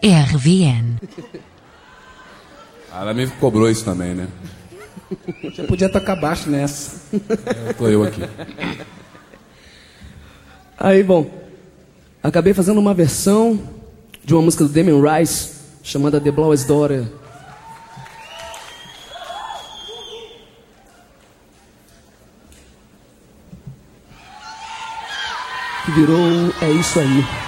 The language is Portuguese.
RVN. Ela me cobrou isso também, né? Já podia tocar baixo nessa. Tô eu aqui. Aí, bom, acabei fazendo uma versão de uma música do Damien Rice chamada The Blau's Daughter. Que virou É Isso Aí.